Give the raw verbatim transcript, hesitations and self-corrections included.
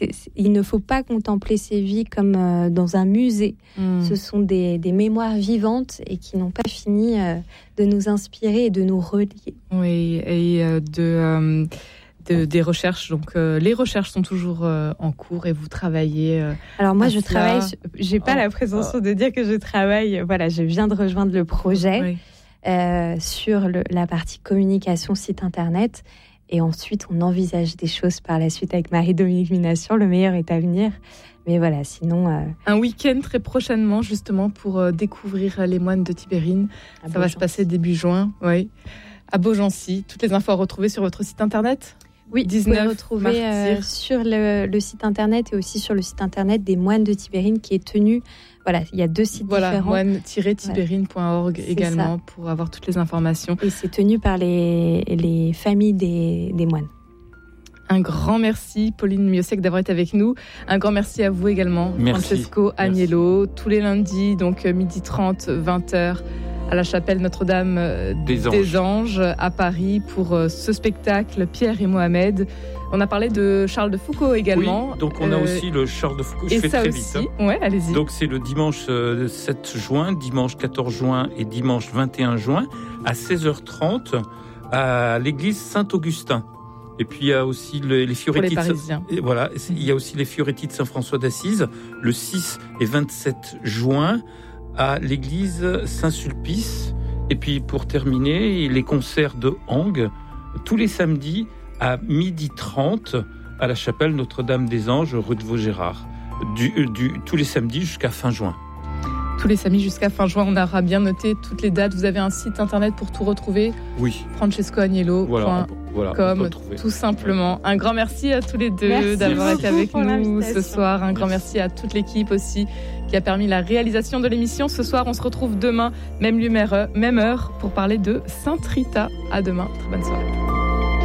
c'est, c'est, il ne faut pas contempler ces vies comme euh, dans un musée. Mmh. Ce sont des, des mémoires vivantes et qui n'ont pas fini euh, de nous inspirer et de nous relier. Oui, et euh, de... Euh... De, des recherches, donc euh, les recherches sont toujours euh, en cours et vous travaillez. Euh, Alors moi, je cela. travaille. J'ai pas oh, la présomption oh. de dire que je travaille. Voilà, je viens de rejoindre le projet oui. euh, sur le, la partie communication site internet, et ensuite on envisage des choses par la suite avec Marie-Dominique Minassian. Le meilleur est à venir. Mais voilà, sinon... Euh... Un week-end très prochainement, justement, pour euh, découvrir les moines de Tibérine. À Ça Beaugency. Va se passer début juin, oui, à Beaugency. Toutes les infos à retrouver sur votre site internet. Oui, vous pouvez retrouver euh, sur le, le site internet et aussi sur le site internet des moines de Tibérine qui est tenu. Voilà, il y a deux sites voilà, différents. moine tiret tibérine point org ouais, également ça. Pour avoir toutes les informations. Et c'est tenu par les, les familles des, des moines. Un grand merci, Pauline Miosek, d'avoir été avec nous. Un grand merci à vous également, merci. Francesco Agnello. Tous les lundis, donc midi trente, vingt heures. À la chapelle Notre-Dame des Anges. des Anges à Paris pour euh, ce spectacle Pierre et Mohamed. On a parlé de Charles de Foucault également. Oui, donc on a euh, aussi le Charles de Foucault. Je et fais ça très aussi. vite. Hein. Ouais, allez-y. Donc c'est le dimanche euh, sept juin, dimanche quatorze juin et dimanche vingt et un juin à seize heures trente à l'église Saint-Augustin. Et puis il y a aussi le, les Fioretti. De, voilà, il y a aussi les Fioretti de Saint-François d'Assise le six et vingt-sept juin. À l'église Saint-Sulpice. Et puis pour terminer, les concerts de Hang tous les samedis à midi trente à la chapelle Notre-Dame des Anges, rue de Vaugirard. Du, du, tous les samedis jusqu'à fin juin. Tous les samedis jusqu'à fin juin, on aura bien noté toutes les dates. Vous avez un site internet pour tout retrouver. Oui. francesco agnello point com voilà, voilà, tout simplement. Un grand merci à tous les deux merci d'avoir été avec nous ce soir. Un grand merci à toute l'équipe aussi qui a permis la réalisation de l'émission. Ce soir, on se retrouve demain, même lieu, même heure, pour parler de Sainte Rita. À demain. Très bonne soirée.